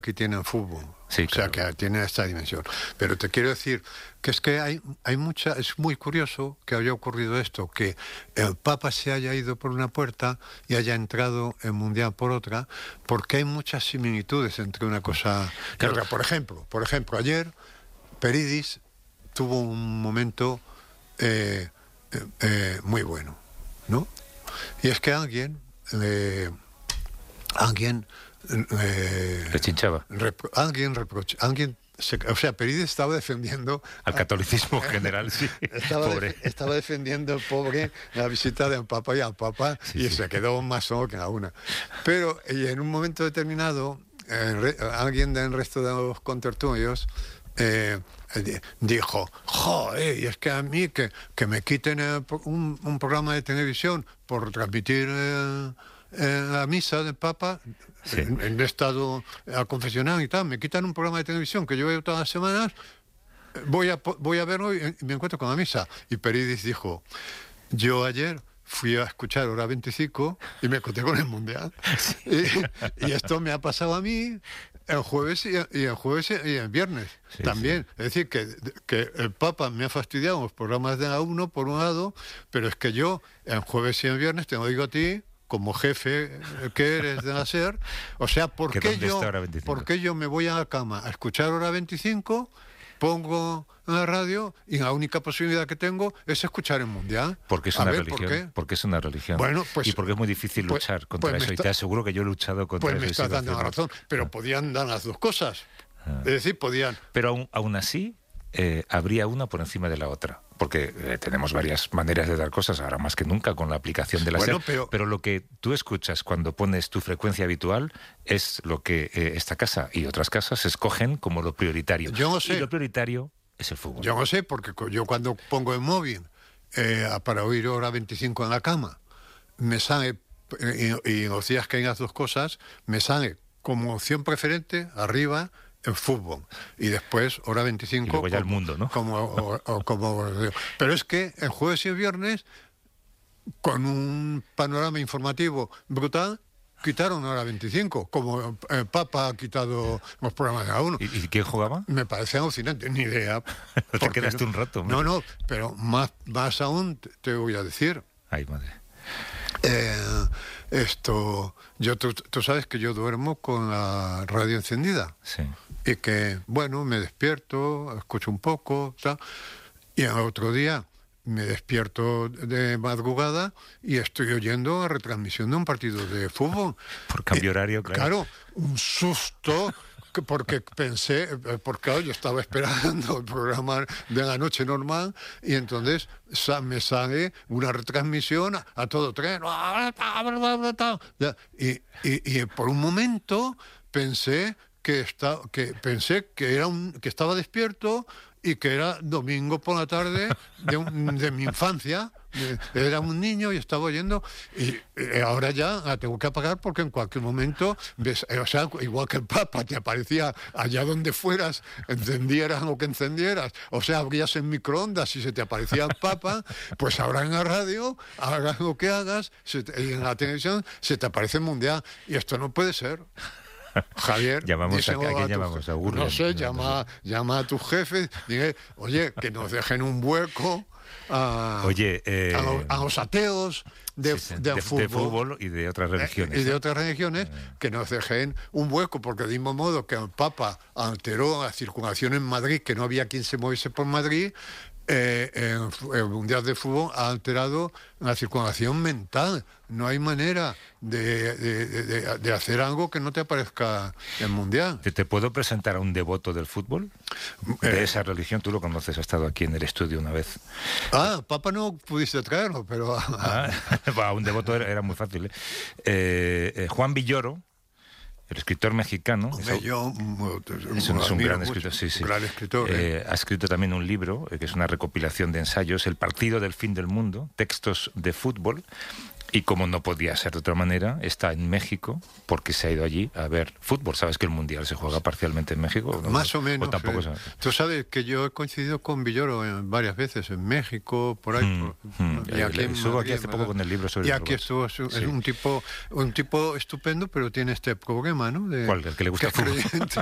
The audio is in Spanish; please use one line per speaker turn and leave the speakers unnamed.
que tienen fútbol.
Sí,
o sea,
claro.
que tiene esta dimensión. Pero te quiero decir que es que hay mucha... Es muy curioso que haya ocurrido esto, que el Papa se haya ido por una puerta y haya entrado el Mundial por otra, porque hay muchas similitudes entre una cosa y otra. Por ejemplo, ayer Peridis tuvo un momento muy bueno, ¿no? Y es que alguien le
chinchaba.
O sea, Peridis estaba defendiendo
Al catolicismo general, sí.
Estaba defendiendo el pobre la visita del Papa y al Papa, y se quedó más solo que la una. Pero en un momento determinado, alguien del resto de los contertulios dijo: joder, y es que a mí que me quiten un programa de televisión por transmitir la misa del Papa,
sí,
en estado al confesional y tal, me quitan un programa de televisión que yo veo todas las semanas, voy a verlo y me encuentro con la misa. Y Peridis dijo: yo ayer fui a escuchar Hora 25 y me encontré con el Mundial. Y esto me ha pasado a mí el jueves y el viernes también. Sí. Es decir, que el Papa me ha fastidiado los programas de la 1 por un lado, pero es que yo el jueves y el viernes te lo digo a ti, como jefe que eres de la SER, o sea, ¿por qué yo me voy a la cama a escuchar Hora 25, pongo en la radio y la única posibilidad que tengo es escuchar el Mundial?
Porque es una religión. Porque es una religión.
Bueno, pues,
y porque es muy difícil luchar contra eso. Y te aseguro que yo he luchado contra eso.
Pues me estás dando la razón. Pero podían dar las dos cosas. Es decir, podían...
Pero aún así, habría una por encima de la otra. Porque tenemos varias maneras de dar cosas, ahora más que nunca, con la aplicación de la SER. Pero lo que tú escuchas cuando pones tu frecuencia habitual es lo que esta casa y otras casas escogen como lo prioritario.
Yo no sé.
Y lo prioritario es el fútbol.
Yo no sé, porque yo cuando pongo el móvil para oír Hora 25 en la cama, me sale, y los días que hay las dos cosas, me sale como opción preferente, arriba, el fútbol, y después Hora 25
y luego ya el mundo, ¿no?
Pero es que el jueves y el viernes, con un panorama informativo brutal, quitaron Hora 25, como el Papa ha quitado los programas de la 1.
¿Y quién jugaba?
Me parece alucinante, ni idea.
Te quedaste un rato.
No, pero más aún te voy a decir.
Ay, madre.
Tú sabes que yo duermo con la radio encendida.
Sí.
Y que, bueno, me despierto, escucho un poco, tal, y al otro día me despierto de madrugada y estoy oyendo la retransmisión de un partido de fútbol.
Por cambio horario, claro.
Claro, un susto, porque claro, yo estaba esperando el programa de la noche normal y entonces me sale una retransmisión a todo tren. Y por un momento pensé que estaba despierto y que era domingo por la tarde de mi infancia. Era un niño y estaba oyendo, y ahora ya la tengo que apagar porque en cualquier momento ves, o sea, igual que el Papa te aparecía allá donde fueras, encendieras lo que encendieras, o sea, abrías el microondas y se te aparecía el Papa, pues ahora en la radio, hagas lo que hagas, y en la televisión se te aparece el Mundial, y esto no puede ser. Javier,
llamamos ¿a quién llamamos? ¿A Gurria?
No sé, llama a tus jefes, dile, oye, que nos dejen un hueco a los ateos de
fútbol y de otras religiones.
Y de otras religiones, que nos dejen un hueco, porque de mismo modo que el Papa alteró la circulación en Madrid, que no había quien se moviese por Madrid, el Mundial de Fútbol ha alterado la circulación mental. No hay manera de hacer algo que no te aparezca el Mundial.
¿Te puedo presentar a un devoto del fútbol? De esa religión, tú lo conoces, ha estado aquí en el estudio una vez.
Papa no pudiste traerlo, pero...
un devoto era muy fácil. Juan Villoro, el escritor mexicano, es un gran escritor, sí.
Gran escritor,
ha escrito también un libro que es una recopilación de ensayos, El partido del fin del mundo, textos de fútbol, Y como no podía ser de otra manera, está en México porque se ha ido allí a ver fútbol. ¿Sabes que el Mundial se juega parcialmente en México?
Más o menos.
O tampoco
Tú sabes que yo he coincidido con Villoro varias veces, en México, por ahí.
Y aquí estuvo aquí hace poco con el libro sobre
y aquí estuvo, es un tipo estupendo, pero tiene este problema, ¿no?
¿Cuál? ¿El que le gusta el fútbol?